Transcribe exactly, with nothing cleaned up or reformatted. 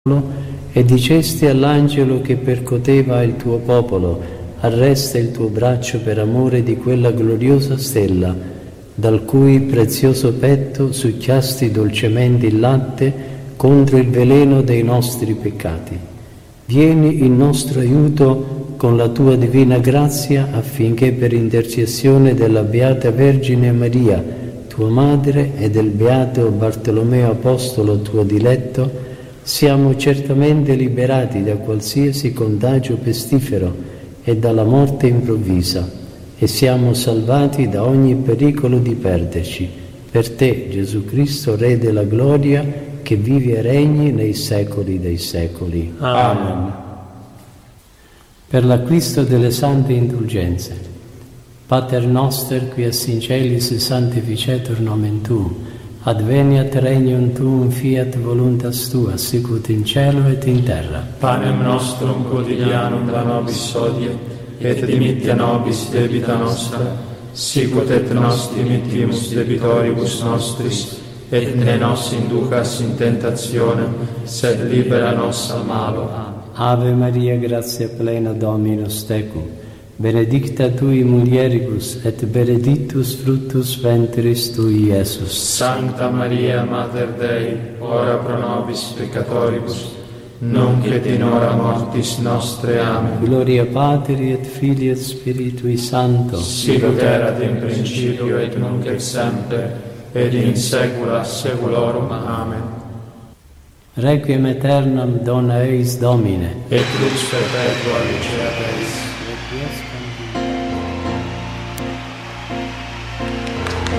e dicesti all'angelo che percoteva il tuo popolo: arresta il tuo braccio per amore di quella gloriosa stella, dal cui prezioso petto succhiasti dolcemente il latte contro il veleno dei nostri peccati. Vieni in nostro aiuto con la tua divina grazia, affinché per intercessione della Beata Vergine Maria, tua madre, e del Beato Bartolomeo Apostolo, tuo diletto, siamo certamente liberati da qualsiasi contagio pestifero e dalla morte improvvisa, e siamo salvati da ogni pericolo di perderci. Per te, Gesù Cristo, Re della gloria, che vivi e regni nei secoli dei secoli. Amen. Per l'acquisto delle sante indulgenze. Pater noster, qui es in celis sanctificetur nomen tuum, adveniat regnum tuum, fiat voluntas tua, sicut in cielo et in terra. Panem nostrum quotidianum da nobis hodie, et dimitte nobis debita nostra, sicut et nos dimittimus debitoribus nostris, et ne nos inducas in tentationem, sed libera nos a malo. Ave Maria, gratia plena, Dominus tecum, benedicta tui mulieribus, et benedictus fructus ventris tui, Iesus. Sancta Maria, Mater Dei, ora pro nobis peccatoribus, nunc et in hora mortis nostre. Amen. Gloria Patri et Filii et Spiritui Sancto, sicut erat in principio et nunc et semper, et in saecula saeculorum. Amen. Requiem aeternam dona eis Domine, et lux perpetua luceat eis.